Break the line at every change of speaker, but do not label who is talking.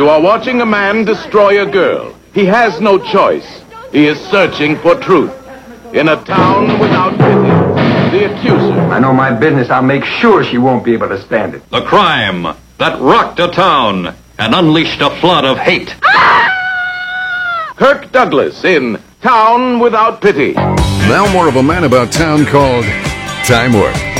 You are watching a man destroy a girl. He has no choice. He is searching for truth. In a town without pity, the accuser.
I know my business. I'll make sure she won't be able to stand it.
The crime that rocked a town and unleashed a flood of hate.
Kirk Douglas in Town Without Pity.
Now more of a man about town called Time Warp.